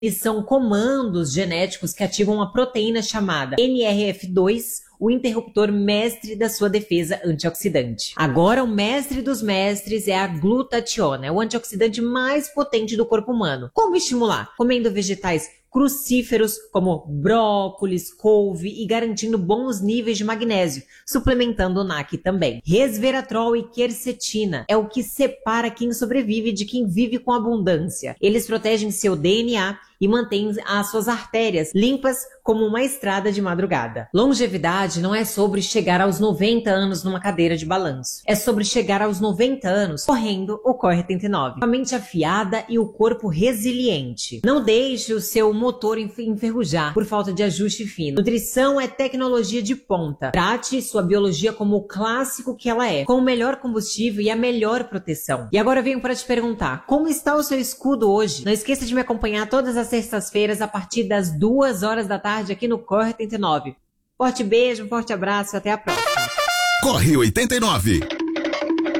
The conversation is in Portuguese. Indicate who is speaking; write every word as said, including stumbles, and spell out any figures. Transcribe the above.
Speaker 1: Eles são comandos genéticos que ativam a proteína chamada N R F dois, o interruptor mestre da sua defesa antioxidante. Agora, o mestre dos mestres é a glutationa, é o antioxidante mais potente do corpo humano. Como estimular? Comendo vegetais crucíferos como brócolis, couve e garantindo bons níveis de magnésio, suplementando o N A C também. Resveratrol e quercetina é o que separa quem sobrevive de quem vive com abundância. Eles protegem seu D N A e mantêm as suas artérias limpas como uma estrada de madrugada. Longevidade não é sobre chegar aos noventa anos numa cadeira de balanço. É sobre chegar aos noventa anos correndo o Core oitenta e nove. Com a mente afiada e o corpo resiliente. Não deixe o seu motor enferrujar por falta de ajuste fino. Nutrição é tecnologia de ponta. Trate sua biologia como o clássico que ela é, com o melhor combustível e a melhor proteção. E agora eu venho para te perguntar, como está o seu escudo hoje? Não esqueça de me acompanhar todas as sextas-feiras a partir das duas horas da tarde aqui no Core oitenta e nove. Forte beijo, um forte abraço e até a próxima.
Speaker 2: Corre oitenta e nove.